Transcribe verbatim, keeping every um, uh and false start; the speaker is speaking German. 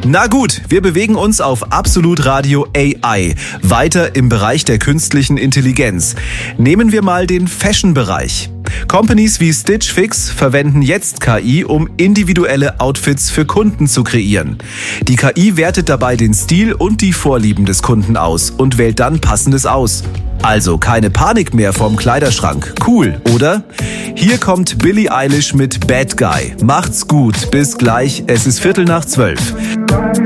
Na gut, wir bewegen uns auf Absolut Radio A I, weiter im Bereich der künstlichen Intelligenz. Nehmen wir mal den Fashion-Bereich. Companies wie Stitch Fix verwenden jetzt K I, um individuelle Outfits für Kunden zu kreieren. Die K I wertet dabei den Stil und die Vorlieben des Kunden aus und wählt dann Passendes aus. Also keine Panik mehr vorm Kleiderschrank. Cool, oder? Hier kommt Billie Eilish mit Bad Guy. Macht's gut, bis gleich, es ist Viertel nach zwölf.